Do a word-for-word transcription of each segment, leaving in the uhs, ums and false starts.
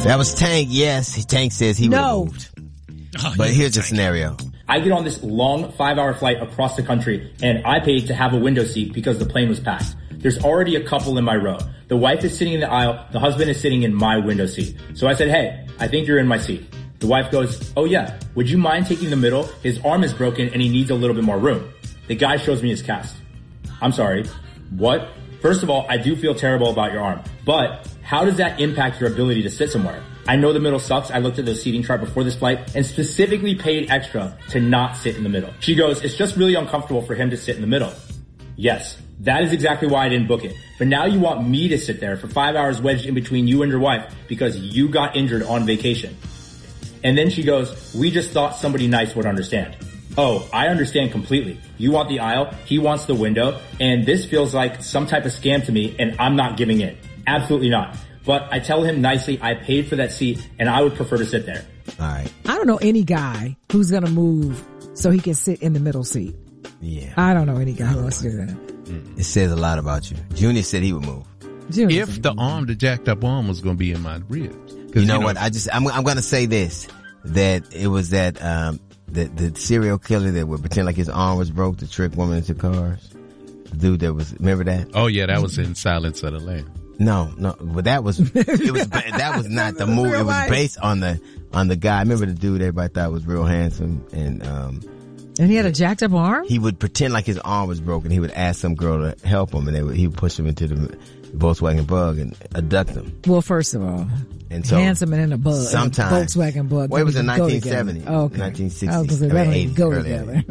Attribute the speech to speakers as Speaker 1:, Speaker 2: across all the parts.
Speaker 1: That was Tank. Yes, Tank says he
Speaker 2: no.
Speaker 1: would have moved. Oh, but here's the scenario.
Speaker 3: I get on this long five-hour flight across the country, and I paid to have a window seat because the plane was packed. There's already a couple in my row. The wife is sitting in the aisle. The husband is sitting in my window seat. So I said, hey, I think you're in my seat. The wife goes, oh yeah, would you mind taking the middle? His arm is broken and he needs a little bit more room. The guy shows me his cast. I'm sorry. What? First of all, I do feel terrible about your arm, but how does that impact your ability to sit somewhere? I know the middle sucks. I looked at the seating chart before this flight and specifically paid extra to not sit in the middle. She goes, it's just really uncomfortable for him to sit in the middle. Yes, that is exactly why I didn't book it. But now you want me to sit there for five hours wedged in between you and your wife because you got injured on vacation. And then she goes, we just thought somebody nice would understand. Oh, I understand completely. You want the aisle, he wants the window, and this feels like some type of scam to me, and I'm not giving in. Absolutely not. But I tell him nicely, I paid for that seat, and I would prefer to sit there.
Speaker 1: All right.
Speaker 2: I don't know any guy who's going to move so he can sit in the middle seat.
Speaker 1: Yeah.
Speaker 2: I don't know any guy who wants to do that.
Speaker 1: It says a lot about you. Junior said he would move.
Speaker 2: Junior
Speaker 4: if the arm, the jacked up arm was going to be in my ribs.
Speaker 1: You know, you know what? I just, I'm, I'm going to say this, that it was that, um, the, the serial killer that would pretend like his arm was broke to trick women into cars. The dude that was, remember that?
Speaker 4: Oh yeah, that was in Silence of the Lambs.
Speaker 1: No, no, but that was, it was, that was not the movie. It was based on the, on the guy. I remember the dude everybody thought was real handsome and, um,
Speaker 2: and he had a jacked up arm?
Speaker 1: He would pretend like his arm was broken. He would ask some girl to help him and they would, he would push him into the Volkswagen Bug and abduct him.
Speaker 2: Well, first of all,
Speaker 1: and so,
Speaker 2: handsome and in a bug.
Speaker 1: Sometimes.
Speaker 2: Volkswagen Bug.
Speaker 1: Well, it was in nineteen seventy.
Speaker 2: Oh, okay.
Speaker 1: nineteen sixty.
Speaker 2: I was going to say, that don't go together.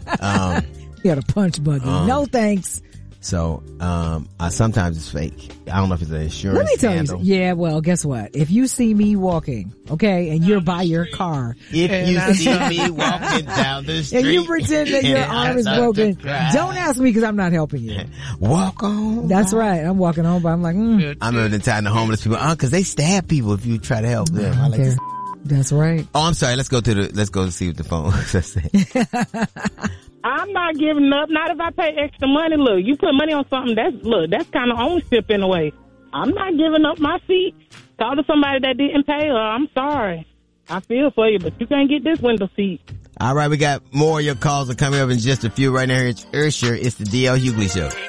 Speaker 1: um,
Speaker 2: he had a punch buggy. Um, no thanks.
Speaker 1: So, um, I, sometimes it's fake. I don't know if it's an insurance
Speaker 2: Let me tell
Speaker 1: scandal.
Speaker 2: you, yeah, well, guess what? If you see me walking, okay, and you're by your car.
Speaker 1: If you see me walking down the street.
Speaker 2: And you pretend that your arm is broken, don't ask me because I'm not helping you.
Speaker 1: Walk on.
Speaker 2: That's right. I'm walking home, but I'm like, mm.
Speaker 1: I remember the time the homeless people, uh, cause they stab people if you try to help them. I like
Speaker 2: okay. That's right.
Speaker 1: Oh, I'm sorry. Let's go to the, let's go to see what the phone says.
Speaker 5: I'm not giving up. Not if I pay extra money. Look, you put money on something. That's look. That's kind of ownership in a way. I'm not giving up my seat. Talk to somebody that didn't pay her. I'm sorry. I feel for you, but you can't get this window seat.
Speaker 1: All right, we got more of your calls are coming up in just a few right now here. It's Ursher. It's the D L Hughley Show.